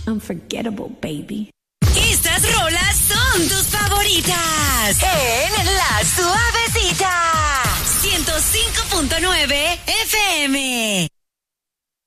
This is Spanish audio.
Unforgettable, baby. Estas rolas son tus favoritas en La Suavecita 105.9 FM.